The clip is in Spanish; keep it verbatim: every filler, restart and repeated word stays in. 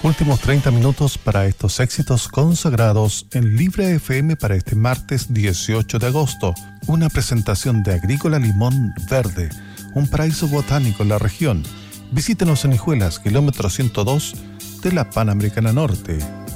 Últimos treinta minutos para estos éxitos consagrados en Libre F M para este martes dieciocho de agosto. Una presentación de Agrícola Limón Verde, un paraíso botánico en la región. Visítenos en Hijuelas, kilómetro ciento dos de la Panamericana Norte.